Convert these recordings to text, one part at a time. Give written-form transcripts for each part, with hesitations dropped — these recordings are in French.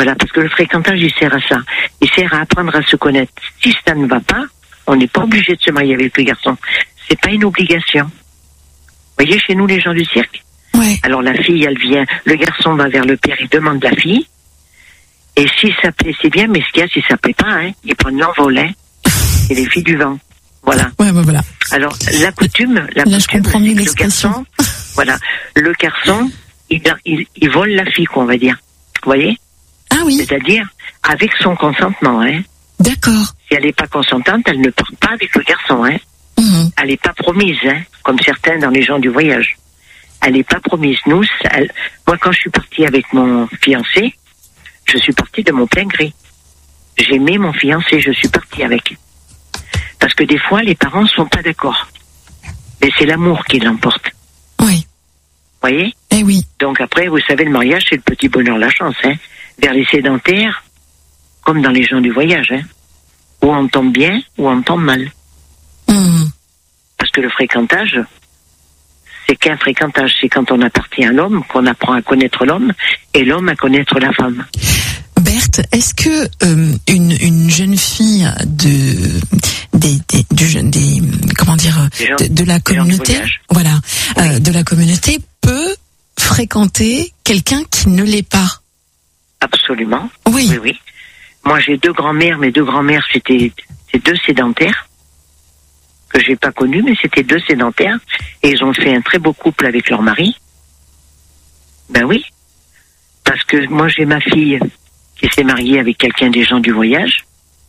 Voilà, parce que le fréquentage, il sert à ça. Il sert à apprendre à se connaître. Si ça ne va pas, on n'est pas obligé de se marier avec le garçon. C'est pas une obligation. Vous voyez, chez nous, les gens du cirque. Ouais. Alors la fille, elle vient, le garçon va vers le père, il demande la fille. Et si ça plaît, c'est bien, mais ce qu'il y a, si ça plaît pas, hein, ils prennent l'envol, hein. C'est les filles du vent. Voilà. Ouais, bah voilà. Alors, la coutume, Là, je comprends mieux c'est que l'expression. le garçon, voilà, le garçon, il vole la fille, quoi, on va dire. Vous voyez? Ah oui, C'est-à-dire, avec son consentement, hein. d'accord. Si elle n'est pas consentante, elle ne part pas avec le garçon, hein. Elle n'est pas promise, hein, comme certains dans les gens du voyage. Elle n'est pas promise. Nous, moi, quand je suis partie avec mon fiancé, je suis partie de mon plein gré. J'aimais mon fiancé, je suis partie avec. Parce que des fois, les parents sont pas d'accord. Mais c'est l'amour qui l'emporte. Oui. Voyez? Eh oui. Donc après, vous savez, le mariage, c'est le petit bonheur, la chance, hein. Vers les sédentaires, comme dans les gens du voyage, hein. Ou on tombe bien, ou on tombe mal. Parce que le fréquentage, c'est qu'un fréquentage. C'est quand on appartient à l'homme, qu'on apprend à connaître l'homme, et l'homme à connaître la femme. Berthe, est-ce que une jeune fille de la communauté, voilà, de la communauté peut fréquenter quelqu'un qui ne l'est pas? Absolument. Oui. Oui, oui. Moi, j'ai 2 grands-mères. Mes 2 grands-mères, c'était 2 sédentaires que j'ai pas connus, mais c'était 2 sédentaires, et ils ont fait un très beau couple avec leur mari. Ben oui, parce que moi, j'ai ma fille qui s'est mariée avec quelqu'un des gens du voyage.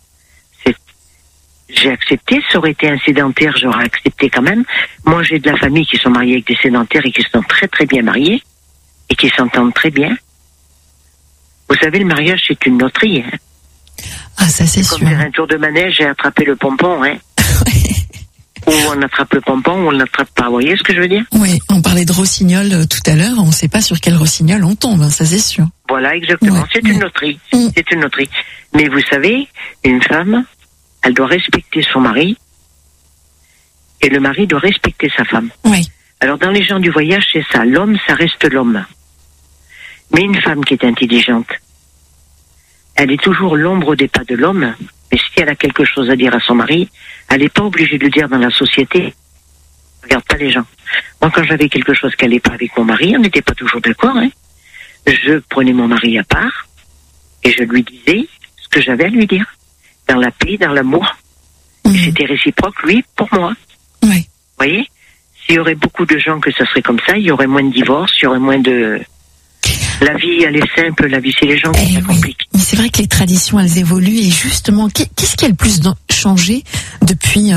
J'ai accepté. Ça aurait été un sédentaire, j'aurais accepté quand même. Moi, j'ai de la famille qui sont mariés avec des sédentaires et qui sont très très bien mariés et qui s'entendent très bien. Vous savez, le mariage, c'est une loterie, hein. Ah, ça c'est sûr. Comme faire un tour de manège et attraper le pompon, hein. Ou on attrape le pompon, ou on ne l'attrape pas. Vous voyez ce que je veux dire? Oui, on parlait de rossignol tout à l'heure. On ne sait pas sur quel rossignol on tombe, hein, ça c'est sûr. Voilà, exactement. Ouais. C'est une loterie. C'est une loterie. Mais vous savez, une femme, elle doit respecter son mari, et le mari doit respecter sa femme. Oui. Alors dans les gens du voyage, c'est ça. L'homme, ça reste l'homme. Mais une femme qui est intelligente, elle est toujours l'ombre des pas de l'homme. Mais si elle a quelque chose à dire à son mari, elle n'est pas obligée de le dire dans la société. Regarde pas les gens. Moi, quand j'avais quelque chose qui n'allait pas avec mon mari, on n'était pas toujours d'accord, hein. Je prenais mon mari à part et je lui disais ce que j'avais à lui dire. Dans la paix, dans l'amour. Et c'était réciproque, lui, pour moi. Oui. Vous voyez? S'il y aurait beaucoup de gens que ça serait comme ça, il y aurait moins de divorces, il y aurait moins de... La vie, elle est simple, la vie, c'est les gens qui la compliquent. Mais c'est vrai que les traditions, elles évoluent, et justement, qu'est-ce qui a le plus changé depuis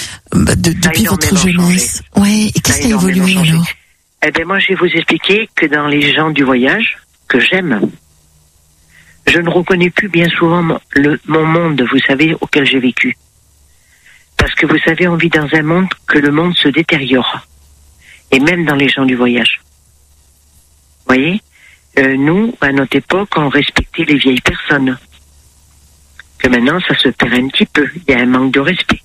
votre jeunesse? Ouais, et qu'est-ce qui a évolué alors? Eh bien, moi, je vais vous expliquer que dans les gens du voyage, que j'aime, je ne reconnais plus bien souvent mon monde, vous savez, auquel j'ai vécu. Parce que vous savez, on vit dans un monde que le monde se détériore. Et même dans les gens du voyage. Vous voyez? Nous, à notre époque, on respectait les vieilles personnes. Que maintenant, ça se perd un petit peu. Il y a un manque de respect.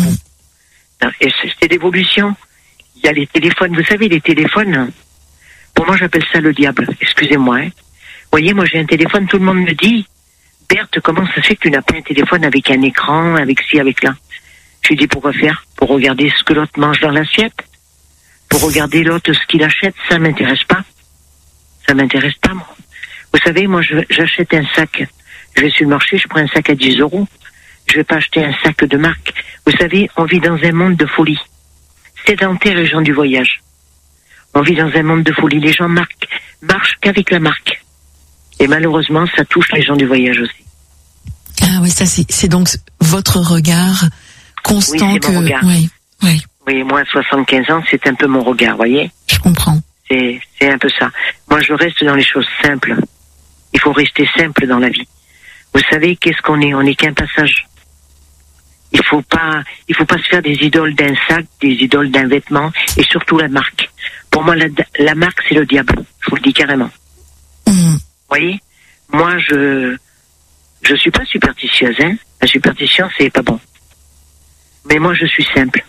Et c'est l'évolution. Il y a les téléphones. Vous savez, les téléphones, pour moi, j'appelle ça le diable. Excusez-moi, hein. Vous voyez, moi, j'ai un téléphone, tout le monde me dit, Berthe, comment ça se fait que tu n'as pas un téléphone avec un écran, avec ci, avec là? Je lui dis, pourquoi faire? Pour regarder ce que l'autre mange dans l'assiette? Pour regarder l'autre ce qu'il achète? Ça m'intéresse pas. Ça m'intéresse pas, moi. Vous savez, moi, j'achète un sac. Je vais sur le marché, je prends un sac à 10 €. Je vais pas acheter un sac de marque. Vous savez, on vit dans un monde de folie. Sédentaires et gens du voyage. On vit dans un monde de folie. Les gens marchent qu'avec la marque. Et malheureusement, ça touche les gens du voyage aussi. Ah oui, ça c'est donc votre regard constant. Oui, c'est mon regard. Oui, oui. Oui, moi, à 75 ans, c'est un peu mon regard, voyez. Je comprends. C'est un peu ça. Moi, je reste dans les choses simples. Il faut rester simple dans la vie. Vous savez, qu'est-ce qu'on est? On n'est qu'un passage. Il faut pas se faire des idoles d'un sac, des idoles d'un vêtement, et surtout la marque. Pour moi, la marque, c'est le diable. Je vous le dis carrément. Vous voyez? Moi, je suis pas superstitieuse, hein. La superstition, c'est pas bon. Mais moi, je suis simple.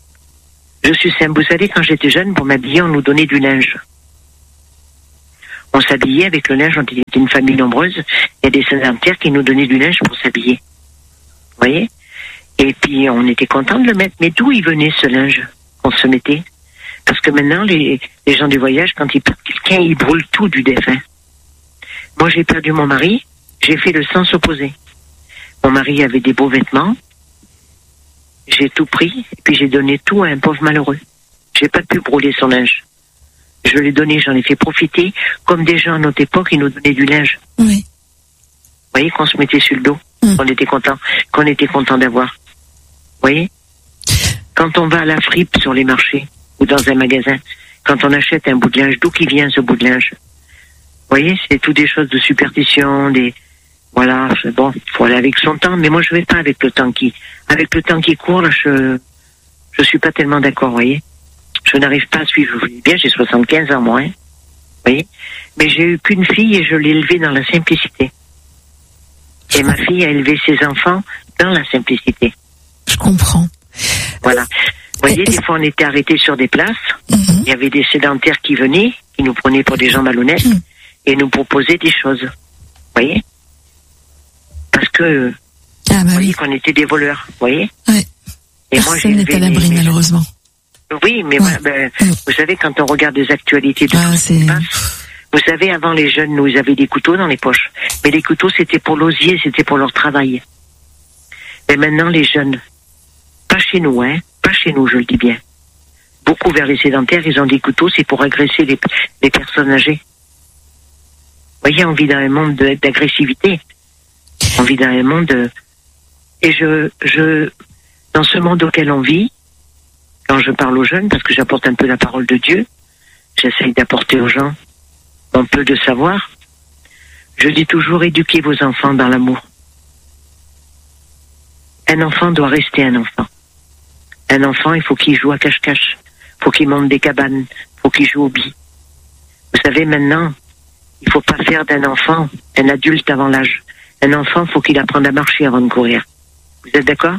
Je suis simple. Vous savez, quand j'étais jeune, pour m'habiller, on nous donnait du linge. On s'habillait avec le linge, on était une famille nombreuse. Il y a des sédentaires qui nous donnaient du linge pour s'habiller. Vous voyez? Et puis on était contents de le mettre. Mais d'où il venait ce linge qu'on se mettait? Parce que maintenant, les gens du voyage, quand ils perdent quelqu'un, ils brûlent tout du défunt. Moi, j'ai perdu mon mari, j'ai fait le sens opposé. Mon mari avait des beaux vêtements, j'ai tout pris, et puis j'ai donné tout à un pauvre malheureux. J'ai pas pu brûler son linge. Je l'ai donné, j'en ai fait profiter, comme des gens à notre époque, ils nous donnaient du linge. Oui. Vous voyez, qu'on se mettait sur le dos, qu'on était content d'avoir. Vous voyez? Quand on va à la fripe sur les marchés, ou dans un magasin, quand on achète un bout de linge, d'où qui vient ce bout de linge? Vous voyez, c'est tout des choses de superstition, voilà, bon, faut aller avec son temps, mais moi je vais pas avec le temps qui court, là, je suis pas tellement d'accord, vous voyez. Je n'arrive pas à suivre, vous voyez bien, j'ai 75 ans, moi, hein, vous voyez. Mais j'ai eu qu'une fille et je l'ai élevée dans la simplicité. Et ma fille a élevé ses enfants dans la simplicité. Je comprends. Voilà. Vous voyez, des fois on était arrêtés sur des places, il y avait des sédentaires qui venaient, qui nous prenaient pour des gens malhonnêtes, et nous proposaient des choses. Vous voyez? Parce que, vous voyez qu'on était des voleurs, vous voyez? Ouais. Et personne n'est à l'abri, malheureusement. Oui, mais voilà, vous savez, quand on regarde des actualités de tout ce qui se passe, vous savez, avant les jeunes, nous, ils avaient des couteaux dans les poches. Mais les couteaux, c'était pour l'osier, c'était pour leur travail. Mais maintenant, les jeunes, pas chez nous, hein, pas chez nous, je le dis bien. Beaucoup vers les sédentaires, ils ont des couteaux, c'est pour agresser les personnes âgées. Vous voyez, on vit dans un monde d'agressivité. On vit dans un monde et dans ce monde auquel on vit, quand je parle aux jeunes, parce que j'apporte un peu la parole de Dieu, j'essaye d'apporter aux gens un peu de savoir. Je dis toujours, éduquez vos enfants dans l'amour. Un enfant doit rester un enfant. Un enfant, il faut qu'il joue à cache-cache. Il faut qu'il monte des cabanes. Il faut qu'il joue au billes. Vous savez, maintenant, il ne faut pas faire d'un enfant un adulte avant l'âge. Un enfant, il faut qu'il apprenne à marcher avant de courir. Vous êtes d'accord?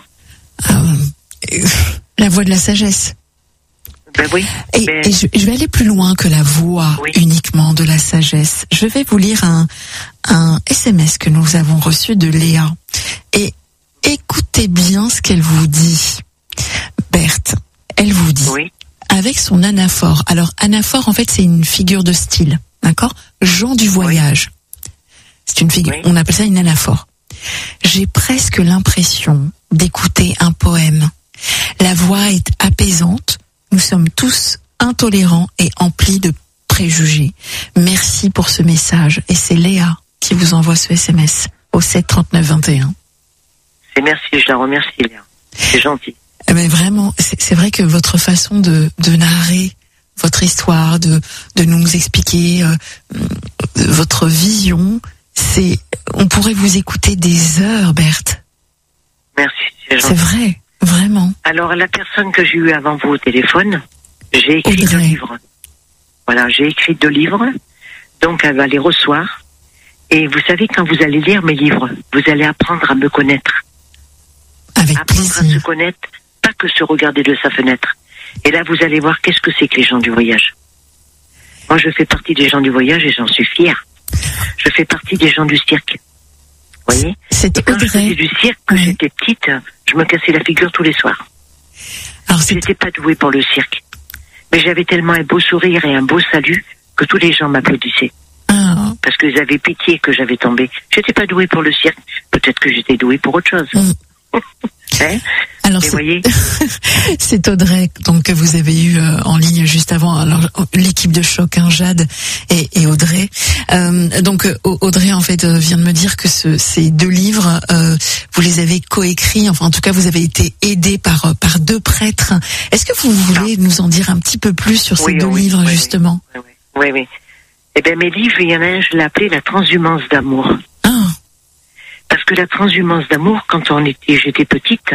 La voie de la sagesse. Ben oui. Et je vais aller plus loin que la voie uniquement de la sagesse. Je vais vous lire un SMS que nous avons reçu de Léa. Et écoutez bien ce qu'elle vous dit. Berthe, elle vous dit, avec son anaphore. Alors, anaphore, en fait, c'est une figure de style. D'accord? Jean du voyage. C'est une figure, on appelle ça une anaphore. J'ai presque l'impression d'écouter un poème. La voix est apaisante. Nous sommes tous intolérants et emplis de préjugés. Merci pour ce message. Et c'est Léa qui vous envoie ce SMS au 7 39 21. Merci, je la remercie, Léa. C'est gentil. Mais vraiment, c'est vrai que votre façon de narrer votre histoire, de nous expliquer votre vision, on pourrait vous écouter des heures, Berthe. Merci, c'est gentil. C'est vrai, vraiment. Alors, la personne que j'ai eue avant vous au téléphone, j'ai écrit 2 livres. Voilà, j'ai écrit 2 livres, donc elle va les recevoir. Et vous savez, quand vous allez lire mes livres, vous allez apprendre à me connaître. Avec apprendre plaisir. à se connaître, pas que se regarder de sa fenêtre. Et là, vous allez voir qu'est-ce que c'est que les gens du voyage. Moi, je fais partie des gens du voyage et j'en suis fière. Je fais partie des gens du cirque. Vous voyez? C'est et quand je faisais du cirque, quand j'étais petite, je me cassais la figure tous les soirs. Alors, j'étais pas douée pour le cirque. Mais j'avais tellement un beau sourire et un beau salut que tous les gens m'applaudissaient. Parce qu'ils avaient pitié que j'avais tombé. J'étais pas douée pour le cirque. Peut-être que j'étais douée pour autre chose. Hein? Alors c'est Audrey donc que vous avez eu en ligne juste avant. Alors l'équipe de choc, hein, Jade et Audrey. Donc Audrey en fait vient de me dire que ces 2 livres vous les avez coécrits. Enfin en tout cas vous avez été aidés par 2 prêtres. Est-ce que vous voulez nous en dire un petit peu plus sur ces 2 livres justement? Oui. Eh bien mes livres, il y en a un, je l'ai appelé La transhumance d'amour. Parce que la transhumance d'amour, quand j'étais petite,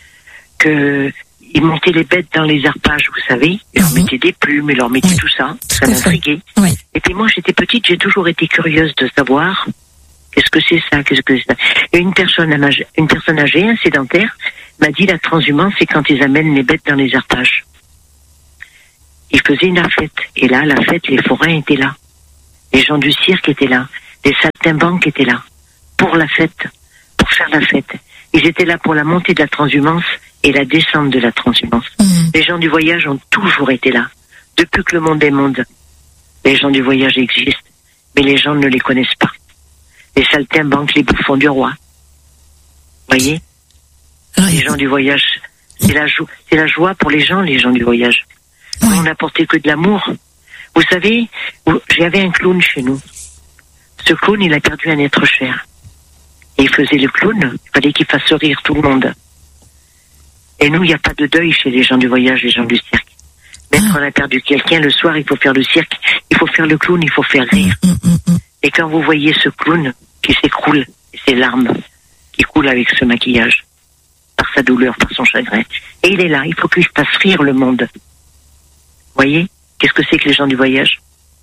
ils montaient les bêtes dans les arpages, vous savez, ils leur mettaient des plumes, ils leur mettaient tout ça m'intriguait. Et puis moi, j'étais petite, j'ai toujours été curieuse de savoir qu'est-ce que c'est ça. Et une personne âgée, un sédentaire, m'a dit la transhumance, c'est quand ils amènent les bêtes dans les arpages. Ils faisaient la fête, et là, la fête, les forains étaient là. Les gens du cirque étaient là. Les saltimbanques étaient là. Pour la fête. Pour faire la fête. Ils étaient là pour la montée de la transhumance et la descente de la transhumance. Les gens du voyage ont toujours été là. Depuis que le monde est monde. Les gens du voyage existent. Mais les gens ne les connaissent pas. Les saltimbanques, les bouffons du roi. Voyez? Les gens du voyage. C'est la joie pour les gens du voyage. Oui. On n'apportait que de l'amour. Vous savez, j'avais un clown chez nous. Ce clown, il a perdu un être cher. Et il faisait le clown, il fallait qu'il fasse rire tout le monde. Et nous, il n'y a pas de deuil chez les gens du voyage, les gens du cirque. Même quand on a perdu quelqu'un, le soir, il faut faire le cirque, il faut faire le clown, il faut faire rire. Et quand vous voyez ce clown qui s'écroule, et ses larmes qui coulent avec ce maquillage, par sa douleur, par son chagrin, et il est là, il faut qu'il fasse rire le monde. Voyez? Qu'est-ce que c'est que les gens du voyage?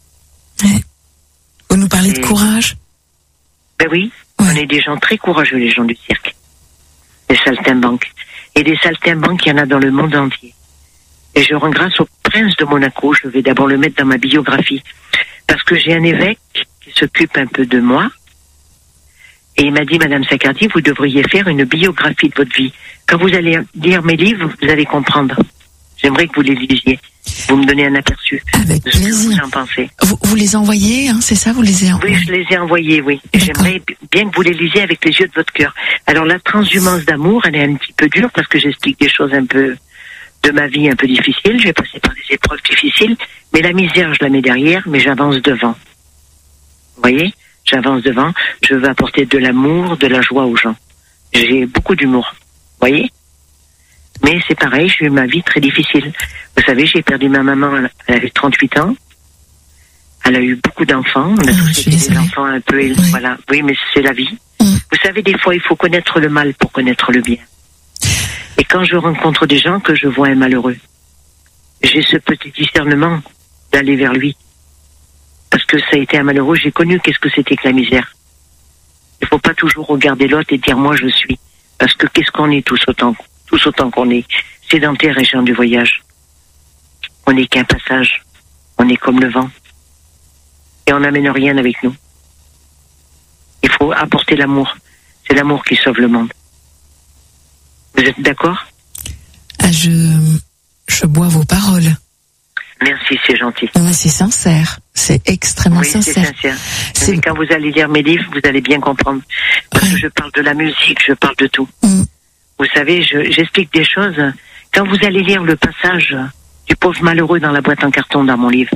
Vous nous parlez de courage? Ben oui, on est des gens très courageux, les gens du cirque. Les saltimbanques. Et des saltimbanques, il y en a dans le monde entier. Et je rends grâce au prince de Monaco, je vais d'abord le mettre dans ma biographie, parce que j'ai un évêque qui s'occupe un peu de moi, et il m'a dit, Madame Saccardi, vous devriez faire une biographie de votre vie. Quand vous allez lire mes livres, vous allez comprendre. J'aimerais que vous les lisiez. Vous me donnez un aperçu avec de ce plaisir. que vous en pensez. Vous les envoyez, hein, c'est ça, vous les envoyez? Oui, je les ai envoyés, oui. Et j'aimerais bien que vous les lisiez avec les yeux de votre cœur. Alors la transhumance d'amour, elle est un petit peu dure parce que j'explique des choses un peu de ma vie un peu difficiles. J'ai passé par des épreuves difficiles, mais la misère, je la mets derrière, mais j'avance devant. Vous voyez? J'avance devant. Je veux apporter de l'amour, de la joie aux gens. J'ai beaucoup d'humour. Vous voyez? Mais c'est pareil, j'ai eu ma vie très difficile. Vous savez, j'ai perdu ma maman, elle avait 38 ans. Elle a eu beaucoup d'enfants. On a tous été des enfants un peu... Oui. Voilà. Oui, mais c'est la vie. Vous savez, des fois, il faut connaître le mal pour connaître le bien. Et quand je rencontre des gens que je vois un malheureux, j'ai ce petit discernement d'aller vers lui. Parce que ça a été un malheureux, j'ai connu qu'est-ce que c'était que la misère. Il ne faut pas toujours regarder l'autre et dire moi je suis. Parce que qu'est-ce qu'on est tous autant qu'on est sédentaires et gens du voyage. On n'est qu'un passage. On est comme le vent. Et on n'amène rien avec nous. Il faut apporter l'amour. C'est l'amour qui sauve le monde. Vous êtes d'accord? Je bois vos paroles. Merci, c'est gentil. Mais c'est sincère. C'est extrêmement sincère. C'est sincère. Mais quand vous allez lire mes livres, vous allez bien comprendre. Parce que je parle de la musique, je parle de tout. Vous savez, j'explique des choses. Quand vous allez lire le passage du pauvre malheureux dans la boîte en carton dans mon livre,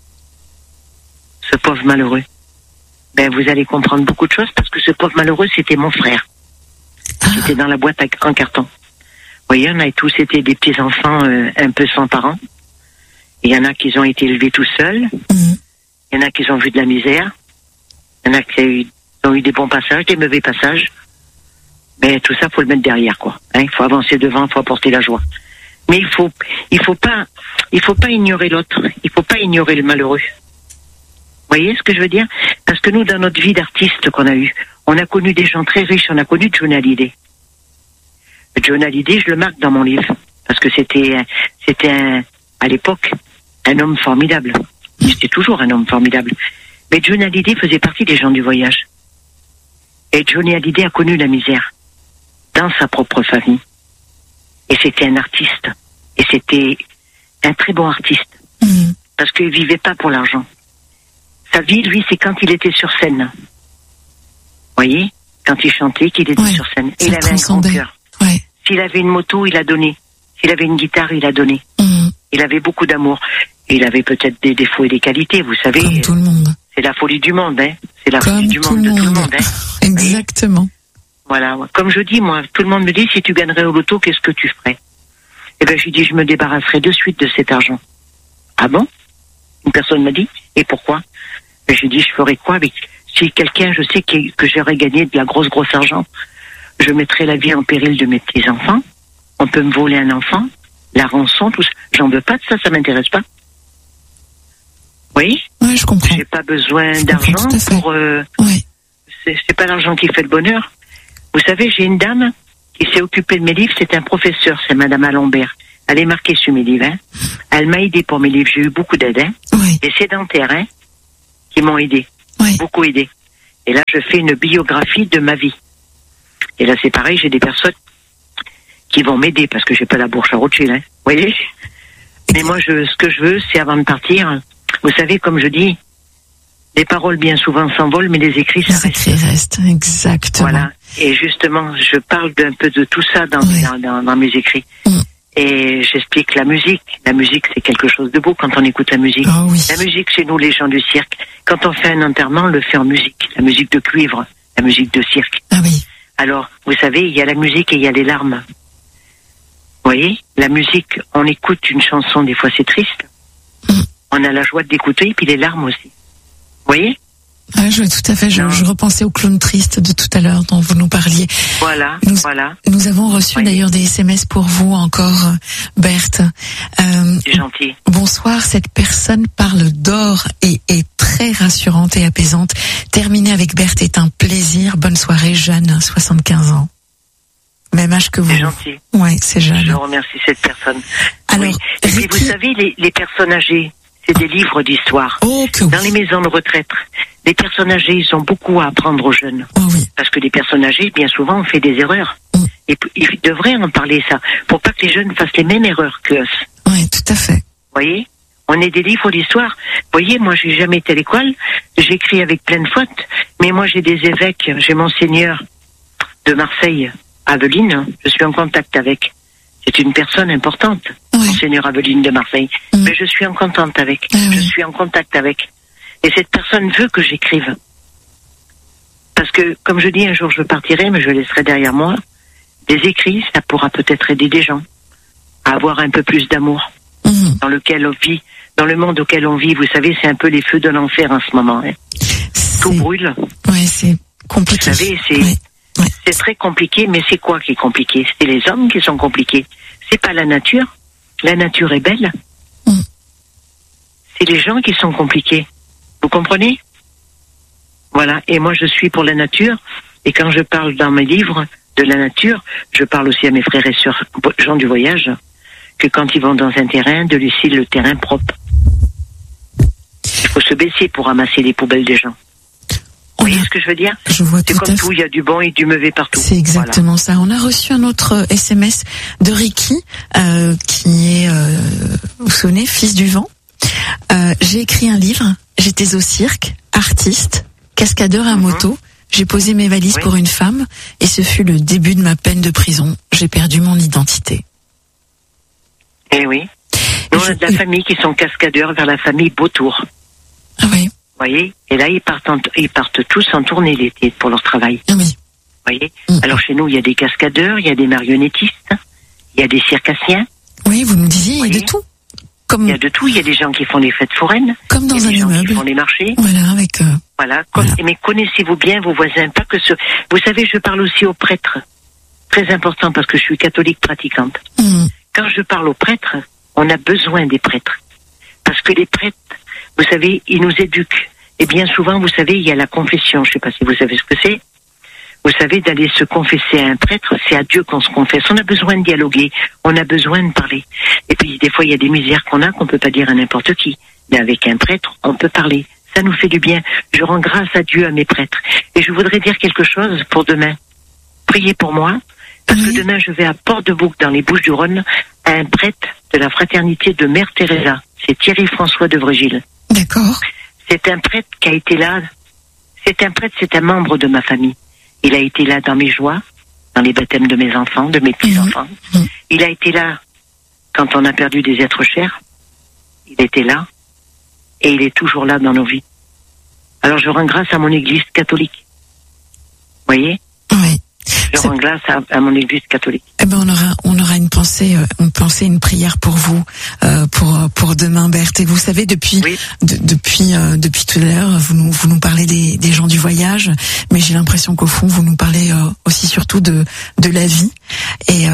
ce pauvre malheureux, ben vous allez comprendre beaucoup de choses parce que ce pauvre malheureux, c'était mon frère. C'était dans la boîte en carton. Vous voyez, on a tous été des petits-enfants un peu sans parents. Il y en a qui ont été élevés tout seuls. Il y en a qui ont vu de la misère. Il y en a qui ont eu des bons passages, des mauvais passages. Mais tout ça, faut le mettre derrière, quoi. Il faut avancer devant, il faut apporter la joie. Mais il faut pas ignorer l'autre. Il faut pas ignorer le malheureux. Vous voyez ce que je veux dire? Parce que nous, dans notre vie d'artiste qu'on a eue, on a connu des gens très riches. On a connu Johnny Hallyday. Johnny Hallyday, je le marque dans mon livre. Parce que c'était à l'époque, un homme formidable. C'était toujours un homme formidable. Mais Johnny Hallyday faisait partie des gens du voyage. Et Johnny Hallyday a connu la misère dans sa propre famille. Et c'était un artiste. Et c'était un très bon artiste. Parce qu'il vivait pas pour l'argent. Sa vie, lui, c'est quand il était sur scène. Vous voyez? Quand il chantait, qu'il était sur scène. Et il avait un grand cœur. Ouais. S'il avait une moto, il a donné. S'il avait une guitare, il a donné. Il avait beaucoup d'amour. Il avait peut-être des défauts et des qualités, vous savez. Comme tout le monde. C'est la folie du monde, hein. C'est la folie du monde de tout le monde, hein. Exactement. Voilà. Comme je dis, moi, tout le monde me dit, si tu gagnerais au loto, qu'est-ce que tu ferais? Eh ben, je dis, je me débarrasserai de suite de cet argent. Ah bon? Une personne m'a dit, et pourquoi? Ben, je dis, je ferais quoi avec, si quelqu'un, je sais que j'aurais gagné de la grosse argent, je mettrais la vie en péril de mes petits-enfants. On peut me voler un enfant, la rançon, tout ça. J'en veux pas de ça, ça m'intéresse pas. Oui? Oui, je comprends. J'ai pas besoin d'argent pour, oui. C'est pas l'argent qui fait le bonheur. Vous savez, j'ai une dame qui s'est occupée de mes livres, c'est un professeur, c'est Madame Alambert. Elle est marquée sur mes livres, hein. Elle m'a aidé pour mes livres, j'ai eu beaucoup d'aide, hein. Oui. Des sédentaires, hein, qui m'ont aidé, beaucoup aidé. Et là, je fais une biographie de ma vie. Et là, c'est pareil, j'ai des personnes qui vont m'aider parce que j'ai pas la bourse à Rothschild, hein. Vous voyez? Mais moi, ce que je veux, c'est avant de partir, vous savez, comme je dis, les paroles bien souvent s'envolent, mais les écrits, ça reste. Les écrits restent, exactement. Voilà. Et justement, je parle d'un peu de tout ça dans mes écrits. Et j'explique la musique. La musique, c'est quelque chose de beau quand on écoute la musique. Oh, oui. La musique, chez nous, les gens du cirque, quand on fait un enterrement, on le fait en musique. La musique de cuivre, la musique de cirque. Ah oui. Alors, vous savez, il y a la musique et il y a les larmes. Vous voyez, la musique, on écoute une chanson, des fois c'est triste. On a la joie d'écouter, et puis les larmes aussi. Vous voyez? Ah, je vois tout à fait. Je repensais au clown triste de tout à l'heure dont vous nous parliez. Voilà, Nous avons reçu d'ailleurs des SMS pour vous encore, Berthe. C'est gentil. Bonsoir, cette personne parle d'or et est très rassurante et apaisante. Terminer avec Berthe est un plaisir. Bonne soirée, Jeanne, 75 ans. Même âge que vous. C'est gentil. Ouais, c'est Jeanne. Je remercie cette personne. Alors, Et puis vous savez, les personnes âgées, c'est des livres d'histoire. Dans les maisons de retraite, les personnes âgées, ils ont beaucoup à apprendre aux jeunes. Parce que les personnes âgées, bien souvent, ont fait des erreurs. Et ils devraient en parler, ça, pour pas que les jeunes fassent les mêmes erreurs qu'eux. Oui, tout à fait. Vous voyez? On est des livres d'histoire. Vous voyez, moi, j'ai jamais été à l'école. J'écris avec plein de fautes. Mais moi, j'ai des évêques. J'ai Monseigneur de Marseille, Aveline. Je suis en contact avec. C'est une personne importante, Monseigneur Aveline de Marseille. Mais je suis en contact avec. Je suis en contact avec. Et cette personne veut que j'écrive. Parce que, comme je dis, un jour je partirai, mais je laisserai derrière moi des écrits. Ça pourra peut-être aider des gens à avoir un peu plus d'amour dans lequel on vit, dans le monde auquel on vit. Vous savez, c'est un peu les feux de l'enfer en ce moment. Hein. Tout brûle. Oui, c'est compliqué. Vous savez, c'est très compliqué, mais c'est quoi qui est compliqué? C'est les hommes qui sont compliqués. C'est pas la nature. La nature est belle. C'est les gens qui sont compliqués. Vous comprenez? Voilà. Et moi, je suis pour la nature. Et quand je parle dans mes livres de la nature, je parle aussi à mes frères et sœurs, gens du voyage, que quand ils vont dans un terrain, de laisser le terrain propre. Il faut se baisser pour ramasser les poubelles des gens. Vous voyez ce que je veux dire? Je vois c'est comme tout, il y a du bon et du mauvais partout. C'est exactement ça. On a reçu un autre SMS de Ricky, qui est, vous souvenez, fils du vent. J'ai écrit un livre, j'étais au cirque, artiste, cascadeur à moto. J'ai posé mes valises pour une femme et ce fut le début de ma peine de prison. J'ai perdu mon identité. Eh oui. Nous, on a de la famille qui sont cascadeurs vers la famille Beautour. Ah oui. Vous voyez? Et là, ils partent tous en tournée l'été pour leur travail. Ah oui. Vous voyez? Alors, chez nous, il y a des cascadeurs, il y a des marionnettistes, il y a des circassiens. Oui, vous nous disiez, il y a de tout. Il y a de tout. Il y a des gens qui font des fêtes foraines. Comme dans un immeuble. Qui font des marchés. Voilà, avec. Voilà. Mais connaissez-vous bien vos voisins? Pas que ce. Vous savez, je parle aussi aux prêtres. Très important parce que je suis catholique pratiquante. Quand je parle aux prêtres, on a besoin des prêtres. Parce que les prêtres, vous savez, ils nous éduquent. Et bien souvent, vous savez, il y a la confession. Je ne sais pas si vous savez ce que c'est. Vous savez, d'aller se confesser à un prêtre, c'est à Dieu qu'on se confesse. On a besoin de dialoguer, on a besoin de parler. Et puis, des fois, il y a des misères qu'on peut pas dire à n'importe qui. Mais avec un prêtre, on peut parler. Ça nous fait du bien. Je rends grâce à Dieu, à mes prêtres. Et je voudrais dire quelque chose pour demain. Priez pour moi, parce que demain, je vais à Port-de-Bouc, dans les Bouches-du-Rhône, à un prêtre de la fraternité de Mère Teresa. C'est Thierry-François de Vrégil. D'accord. C'est un prêtre qui a été là. C'est un prêtre, c'est un membre de ma famille. Il a été là dans mes joies, dans les baptêmes de mes enfants, de mes petits-enfants. Il a été là quand on a perdu des êtres chers. Il était là. Et il est toujours là dans nos vies. Alors je rends grâce à mon église catholique. Vous voyez? Oui. Je rends grâce à mon église catholique. Eh ben on aura une pensée, une prière pour vous, pour demain, Berthe. Et vous savez, depuis tout à l'heure, vous nous parlez des gens du voyage, mais j'ai l'impression qu'au fond, vous nous parlez aussi surtout de la vie. Et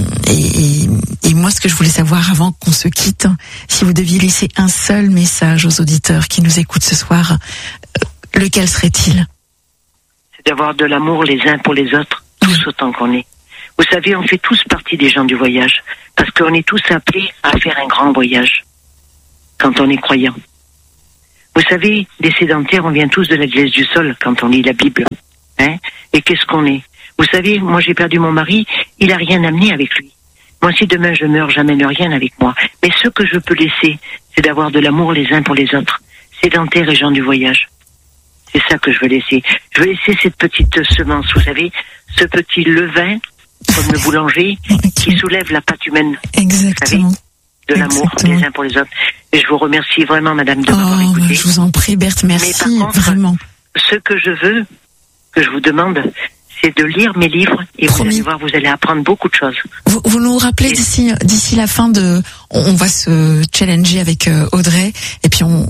moi, ce que je voulais savoir avant qu'on se quitte, si vous deviez laisser un seul message aux auditeurs qui nous écoutent ce soir, lequel serait-il? C'est d'avoir de l'amour les uns pour les autres. Tous autant qu'on est. Vous savez, on fait tous partie des gens du voyage, parce qu'on est tous appelés à faire un grand voyage, quand on est croyant. Vous savez, les sédentaires, on vient tous de la glaise du sol quand on lit la Bible. Hein? Et qu'est-ce qu'on est? Vous savez, moi j'ai perdu mon mari, il a rien amené avec lui. Moi, si demain je meurs, j'amène rien avec moi. Mais ce que je peux laisser, c'est d'avoir de l'amour les uns pour les autres. Sédentaires et gens du voyage. C'est ça que je veux laisser. Je veux laisser cette petite semence, vous savez, ce petit levain, comme le boulanger, qui soulève la pâte humaine. Exactement. Vous savez, de l'amour les uns pour les autres. Et je vous remercie vraiment, madame, de m'avoir écouté. Je vous en prie, Berthe, merci. Mais par contre, vraiment. Ce que je veux, que je vous demande, c'est de lire mes livres et vous allez voir, vous allez apprendre beaucoup de choses. Vous nous rappelez d'ici la fin de, on va se challenger avec Audrey et puis on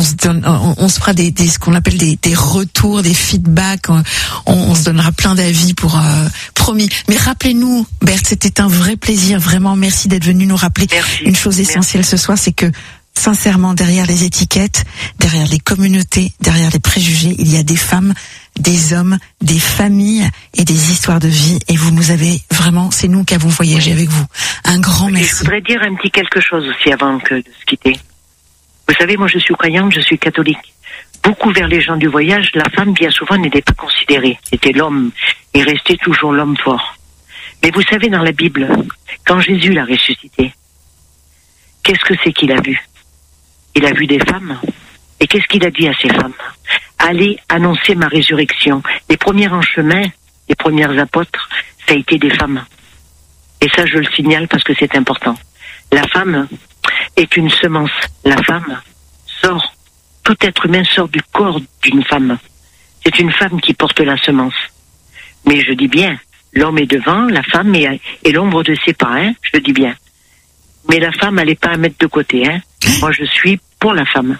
se fera ce qu'on appelle des retours, des feedbacks. On se donnera plein d'avis pour promis. Mais rappelez-nous, Berthe, c'était un vrai plaisir, vraiment. Merci d'être venu nous rappeler une chose essentielle ce soir, c'est que sincèrement, derrière les étiquettes, derrière les communautés, derrière les préjugés, il y a des femmes, des hommes, des familles et des histoires de vie. Et vous nous avez vraiment, c'est nous qui avons voyagé avec vous. Un grand merci. Je voudrais dire un petit quelque chose aussi avant de se quitter. Vous savez, moi je suis croyante, je suis catholique. Beaucoup vers les gens du voyage, la femme bien souvent n'était pas considérée. C'était l'homme. Il restait toujours l'homme fort. Mais vous savez, dans la Bible, quand Jésus l'a ressuscité, qu'est-ce que c'est qu'il a vu? Il a vu des femmes. Et qu'est-ce qu'il a dit à ces femmes? Allez annoncer ma résurrection. Les premières en chemin, les premières apôtres, ça a été des femmes. Et ça, je le signale parce que c'est important. La femme est une semence. La femme sort, tout être humain sort du corps d'une femme. C'est une femme qui porte la semence. Mais je dis bien, l'homme est devant, la femme est l'ombre de ses pas, hein, je le dis bien. Mais la femme, elle n'est pas à mettre de côté, hein. Moi, je suis pour la femme.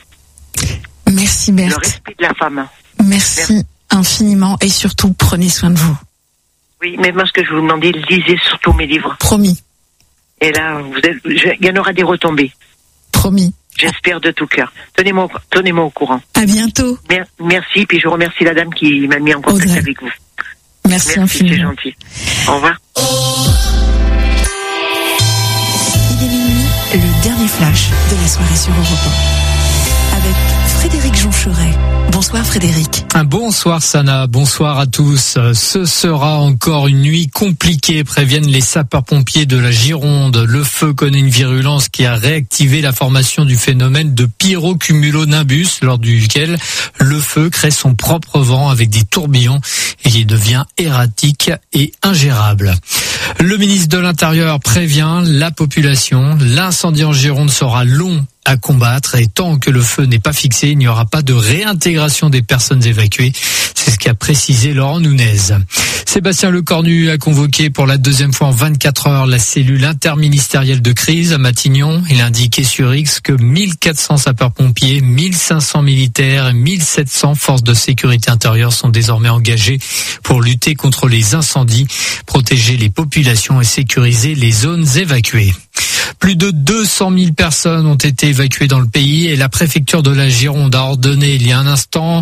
Merci, Berthe. Le respect de la femme. Merci infiniment et surtout, prenez soin de vous. Oui, mais moi, ce que je vous demandais, lisez surtout mes livres. Promis. Et là, il y en aura des retombées. Promis. J'espère de tout cœur. Tenez-moi au courant. À bientôt. Merci, puis je remercie la dame qui m'a mis en contact Audrey. avec vous. Merci infiniment. C'est gentil. Au revoir. Il est minuit, le dernier flash de la soirée sur Europe 1. Avec Frédéric Joncheret. Bonsoir Frédéric. Bonsoir Sana, bonsoir à tous. Ce sera encore une nuit compliquée, préviennent les sapeurs-pompiers de la Gironde. Le feu connaît une virulence qui a réactivé la formation du phénomène de pyrocumulonimbus, lors duquel le feu crée son propre vent avec des tourbillons et qui devient erratique et ingérable. Le ministre de l'Intérieur prévient la population. L'incendie en Gironde sera long à combattre et tant que le feu n'est pas fixé, il n'y aura pas de réintégration des personnes évacuées. C'est ce qu'a précisé Laurent Nunez. Sébastien Lecornu a convoqué pour la deuxième fois en 24 heures la cellule interministérielle de crise à Matignon. Il a indiqué sur X que 1400 sapeurs-pompiers, 1500 militaires et 1700 forces de sécurité intérieure sont désormais engagés pour lutter contre les incendies, protéger les populations et sécuriser les zones évacuées. Plus de 200 000 personnes ont été évacuées dans le pays et la préfecture de la Gironde a ordonné il y a un instant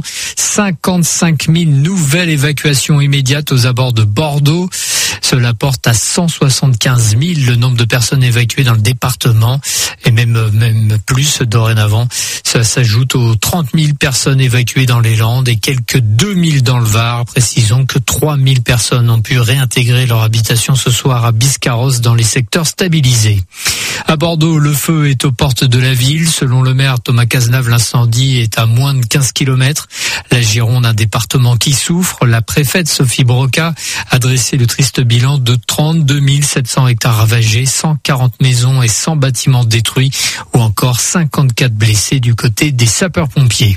55 000 nouvelles évacuations immédiates aux abords de Bordeaux. Cela porte à 175 000 le nombre de personnes évacuées dans le département et même plus dorénavant. Ça s'ajoute aux 30 000 personnes évacuées dans les Landes et quelques 2 000 dans le Var. Précisons que 3 000 personnes ont pu réintégrer leur habitation ce soir à Biscarrosse dans les secteurs stabilisés. À Bordeaux, le feu est aux portes de la ville. Selon le maire Thomas Cazenave, l'incendie est à moins de 15 km. La Gironde, un département qui souffre. La préfète Sophie Broca a dressé le triste bilan de 32 700 hectares ravagés, 140 maisons et 100 bâtiments détruits ou encore 54 blessés du côté des sapeurs-pompiers.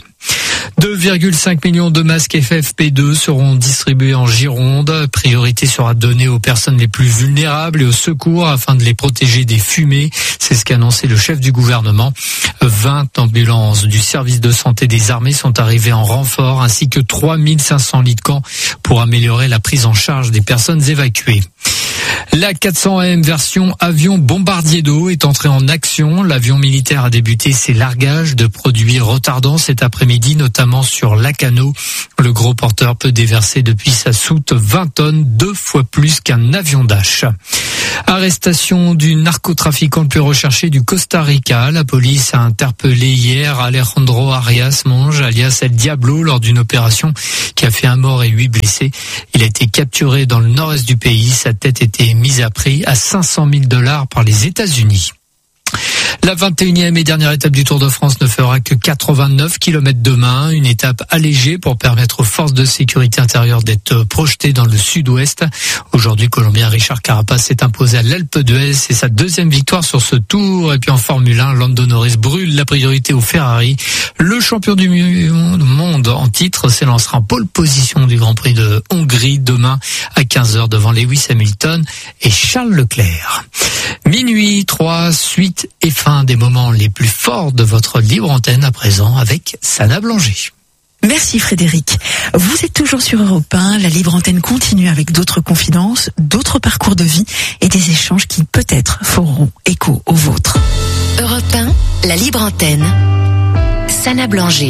2,5 millions de masques FFP2 seront distribués en Gironde. Priorité sera donnée aux personnes les plus vulnérables et aux secours afin de les protéger des fumées. C'est ce qu'a annoncé le chef du gouvernement. 20 ambulances du service de santé des armées sont arrivées en renfort ainsi que 3500 lits de camp pour améliorer la prise en charge des personnes évacuées. La 400M version avion bombardier d'eau est entrée en action. L'avion militaire a débuté ses largages de produits retardants cet après-midi, notamment sur Lacanau. Le gros porteur peut déverser depuis sa soute 20 tonnes, 2 fois plus qu'un avion Dash. Arrestation du narcotrafiquant le plus recherché du Costa Rica. La police a interpellé hier Alejandro Arias Monge, alias El Diablo, lors d'une opération qui a fait un mort et 8 blessés. Il a été capturé dans le nord-est du pays. Sa tête était mise à prix à $500,000 par les États-Unis. La 21e et dernière étape du Tour de France ne fera que 89 km demain, une étape allégée pour permettre aux forces de sécurité intérieure d'être projetées dans le sud-ouest. Aujourd'hui, Colombien Richard Carapaz s'est imposé à l'Alpe d'Huez. C'est sa deuxième victoire sur ce tour. Et puis en Formule 1, Lando Norris brûle la priorité au Ferrari. Le champion du monde en titre s'élancera en pole position du Grand Prix de Hongrie demain à 15h devant Lewis Hamilton et Charles Leclerc. Minuit 3, suite et fin des moments les plus forts de votre libre antenne à présent avec Sana Blanger. Merci Frédéric. Vous êtes toujours sur Europe 1, la libre antenne continue avec d'autres confidences, d'autres parcours de vie et des échanges qui peut-être feront écho aux vôtres. Europe 1, la libre antenne. Sana Blanger.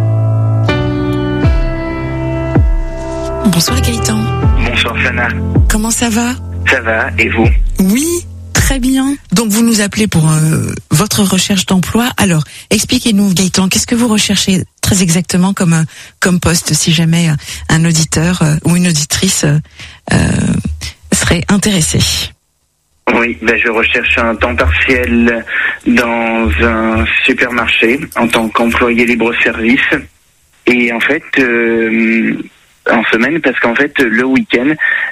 Bonsoir Gaëtan. Bonsoir Sana. Comment ça va ? Ça va, et vous ? Oui, très bien. Donc vous nous appelez pour votre recherche d'emploi. Alors, expliquez-nous Gaëtan, qu'est-ce que vous recherchez très exactement comme poste si jamais un auditeur ou une auditrice serait intéressé ? Oui, je recherche un temps partiel dans un supermarché en tant qu'employé libre-service. Et en fait, en semaine, parce qu'en fait, le week-end,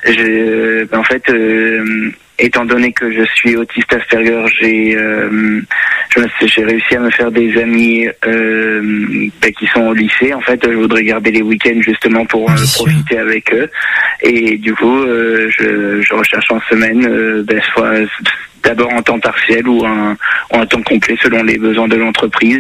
étant donné que je suis autiste Asperger, j'ai réussi à me faire des amis qui sont au lycée. En fait, je voudrais garder les week-ends justement pour profiter avec eux. Et du coup, je recherche en semaine, soit d'abord en temps partiel ou en temps complet selon les besoins de l'entreprise.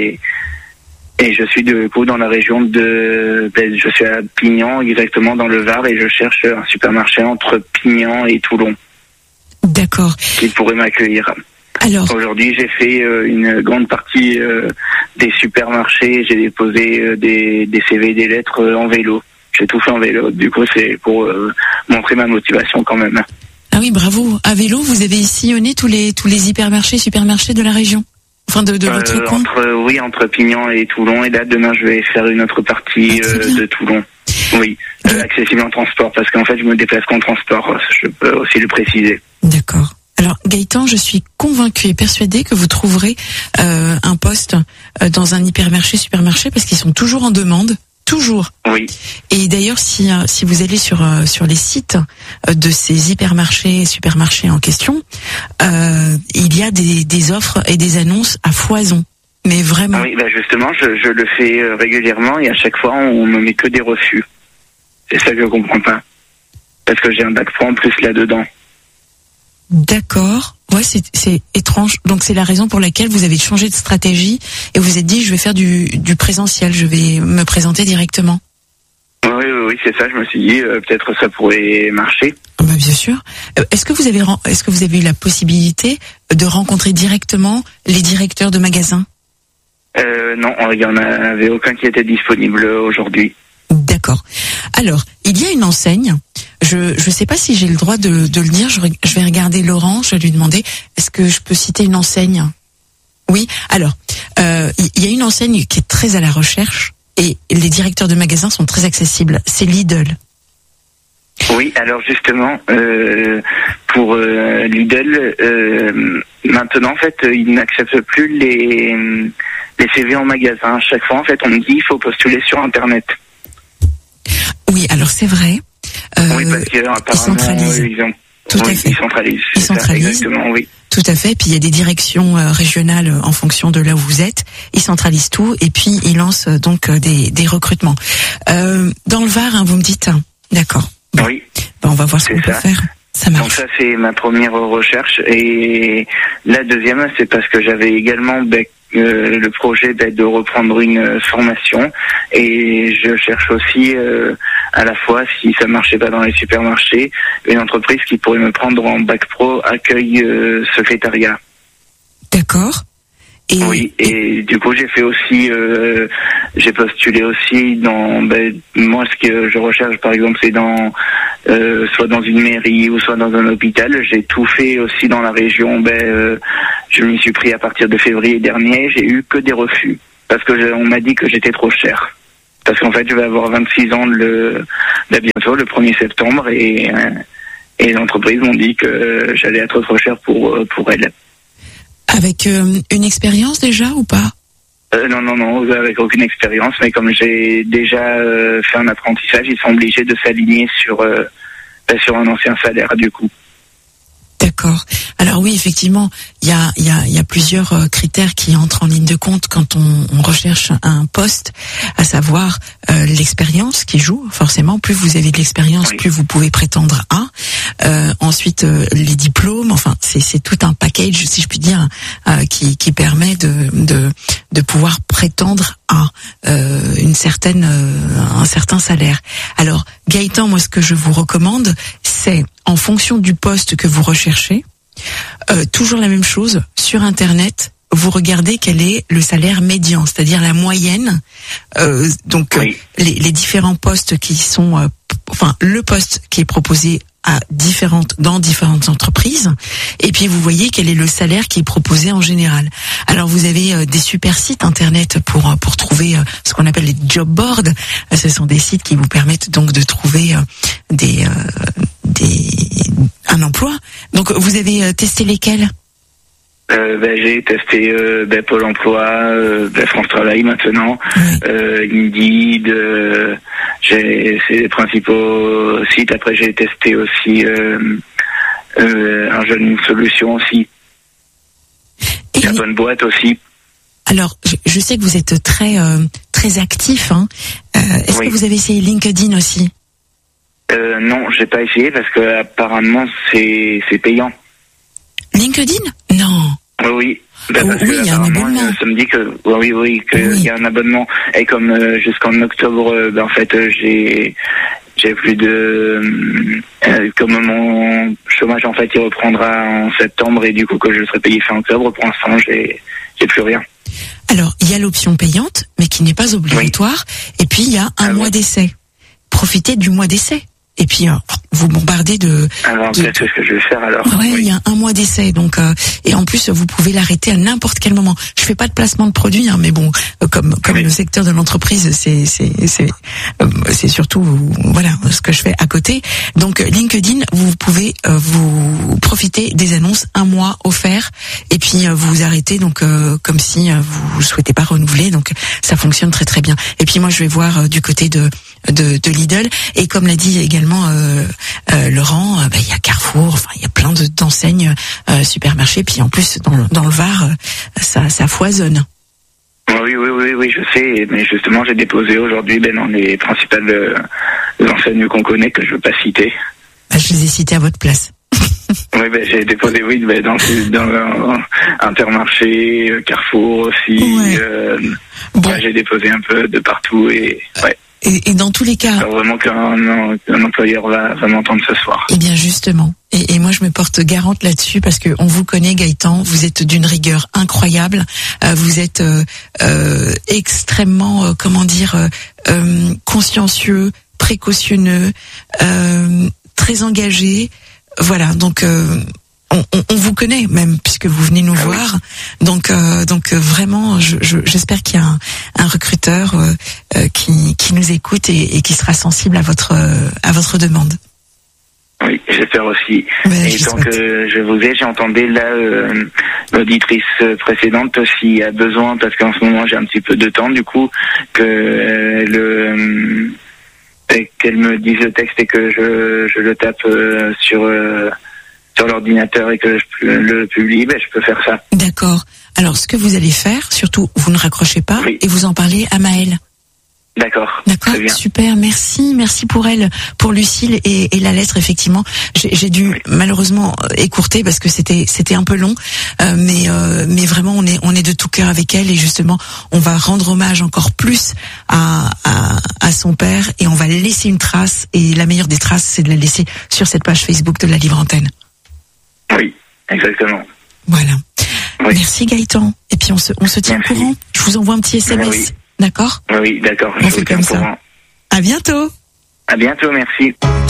Et je suis du coup dans la région je suis à Pignan, exactement dans le Var, et je cherche un supermarché entre Pignan et Toulon. D'accord. Qui pourrait m'accueillir. Alors. Aujourd'hui, j'ai fait une grande partie des supermarchés. J'ai déposé des CV et des lettres en vélo. J'ai tout fait en vélo. Du coup, c'est pour montrer ma motivation quand même. Ah oui, bravo. À vélo, vous avez sillonné tous les hypermarchés, supermarchés de la région. Enfin, de votre coin. Entre Pignan et Toulon. Et là, demain, je vais faire une autre partie de Toulon. Oui, accessible en transport, parce qu'en fait, je me déplace qu'en transport. Je peux aussi le préciser. D'accord. Alors, Gaëtan, je suis convaincue et persuadée que vous trouverez un poste dans un hypermarché, supermarché, parce qu'ils sont toujours en demande. Toujours. Oui. Et d'ailleurs, si vous allez sur les sites de ces hypermarchés, supermarchés en question, il y a des offres et des annonces à foison. Mais vraiment. Oui, justement, je le fais régulièrement et à chaque fois, on me met que des refus. C'est ça que je comprends pas. Parce que j'ai un bac pro en plus là-dedans. D'accord. Ouais, c'est étrange. Donc c'est la raison pour laquelle vous avez changé de stratégie et vous êtes dit je vais faire du présentiel, je vais me présenter directement. Oui, c'est ça. Je me suis dit peut-être ça pourrait marcher. Bien sûr. Est-ce que vous avez eu la possibilité de rencontrer directement les directeurs de magasins ? Non, il y en avait aucun qui était disponible aujourd'hui. D'accord. Alors, il y a une enseigne. Je sais pas si j'ai le droit de le dire. Je vais regarder Laurent. Je vais lui demander est-ce que je peux citer une enseigne. Oui. Alors, il y a une enseigne qui est très à la recherche et les directeurs de magasins sont très accessibles. C'est Lidl. Oui. Alors justement, pour Lidl, maintenant en fait, ils n'acceptent plus les CV en magasin. À chaque fois, en fait, on me dit il faut postuler sur Internet. Oui. Alors c'est vrai. Oui, parce qu'apparemment, ils centralisent. Ils centralisent. Exactement, oui. Tout à fait. Puis il y a des directions régionales en fonction de là où vous êtes. Ils centralisent tout et puis ils lancent donc des recrutements. Dans le Var, vous me dites. D'accord. Bon. Oui. On va voir ce qu'on peut faire. Ça marche. Donc ça, c'est ma première recherche. Et la deuxième, c'est parce que j'avais également le projet de reprendre une formation. Et je cherche aussi à la fois, si ça marchait pas dans les supermarchés, une entreprise qui pourrait me prendre en bac pro accueil secrétariat. D'accord. Et du coup j'ai fait aussi j'ai postulé aussi dans moi ce que je recherche par exemple c'est dans soit dans une mairie ou soit dans un hôpital. J'ai tout fait aussi dans la région. Je m'y suis pris à partir de février dernier. J'ai eu que des refus parce que on m'a dit que j'étais trop cher. Parce qu'en fait, je vais avoir 26 ans bientôt, le 1er septembre, et les entreprises m'ont dit que j'allais être trop cher pour elles. Avec une expérience déjà ou pas? Non, avec aucune expérience, mais comme j'ai déjà fait un apprentissage, ils sont obligés de s'aligner sur un ancien salaire du coup. D'accord. Alors oui, effectivement, il y a plusieurs critères qui entrent en ligne de compte quand on recherche un poste, à savoir l'expérience qui joue. Forcément, plus vous avez de l'expérience, plus vous pouvez prétendre à. Ensuite, les diplômes. Enfin, c'est tout un package, si je puis dire, qui permet de pouvoir prétendre à un certain salaire. Alors, Gaëtan, moi, ce que je vous recommande, c'est en fonction du poste que vous recherchez, toujours la même chose, sur Internet, vous regardez quel est le salaire médian, c'est-à-dire la moyenne, les différents postes qui sont, le poste qui est proposé dans différentes entreprises, et puis vous voyez quel est le salaire qui est proposé en général. Alors vous avez des super sites internet pour trouver ce qu'on appelle les job boards. Ce sont des sites qui vous permettent donc de trouver un emploi. Donc vous avez testé lesquels? J'ai testé Pôle emploi, France Travail maintenant, Indeed, c'est les principaux sites. Après j'ai testé aussi un jeune solution aussi. Et la bonne boîte aussi. Alors je sais que vous êtes très actif. Est-ce que vous avez essayé LinkedIn aussi? Non, j'ai pas essayé parce que apparemment c'est payant. LinkedIn? Non. Oui. Parce que il y a un abonnement. Ça me dit que il y a un abonnement. Et comme jusqu'en octobre, en fait, j'ai plus de comme mon chômage en fait il reprendra en septembre et du coup que je serai payé fin octobre. Pour l'instant, j'ai plus rien. Alors il y a l'option payante, mais qui n'est pas obligatoire. Et puis il y a un mois d'essai. Profitez du mois d'essai. Et puis vous bombardez Alors peut-être ce que je vais faire alors. Ouais, il y a un mois d'essai, donc et en plus vous pouvez l'arrêter à n'importe quel moment. Je fais pas de placement de produit, mais bon, comme le secteur de l'entreprise, c'est surtout ce que je fais à côté. Donc LinkedIn, vous pouvez vous profiter des annonces, un mois offert, et puis vous arrêtez donc comme si vous souhaitez pas renouveler. Donc ça fonctionne très très bien. Et puis moi je vais voir du côté de Lidl, et comme l'a dit également Laurent, il y a Carrefour, il y a plein d'enseignes supermarchés, puis en plus dans le Var ça foisonne. Oui, je sais, mais justement j'ai déposé aujourd'hui dans les principales enseignes qu'on connaît, que je veux pas citer. Je les ai citées à votre place. Oui, j'ai déposé dans Intermarché, Carrefour aussi. Ouais. J'ai déposé un peu de partout et ouais. Et dans tous les cas... Alors vraiment qu'un employeur va m'entendre ce soir. Eh bien justement, et moi je me porte garante là-dessus parce que on vous connaît, Gaëtan, vous êtes d'une rigueur incroyable, vous êtes extrêmement, consciencieux, précautionneux, très engagé, voilà, donc... On vous connaît même puisque vous venez nous voir, donc vraiment j'espère qu'il y a un recruteur qui nous écoute et qui sera sensible à votre demande. Oui, j'espère aussi. Et tant que je vous ai, j'entendais là l'auditrice précédente s'il a besoin, parce qu'en ce moment j'ai un petit peu de temps du coup, qu'elle me dise le texte et que je le tape sur l'ordinateur et que je le publie, je peux faire ça. D'accord. Alors, ce que vous allez faire, surtout, vous ne raccrochez pas et vous en parlez à Maëlle. D'accord. Super. Merci pour elle, pour Lucille et la lettre. Effectivement, j'ai dû malheureusement écourter parce que c'était un peu long, mais vraiment on est de tout cœur avec elle et justement on va rendre hommage encore plus à son père et on va laisser une trace, et la meilleure des traces, c'est de la laisser sur cette page Facebook de la Libre Antenne. Oui, exactement. Voilà. Oui. Merci Gaëtan. Et puis on se tient au courant. Je vous envoie un petit SMS. Oui. D'accord ? Oui, d'accord. On fait comme ça. À bientôt. À bientôt, merci.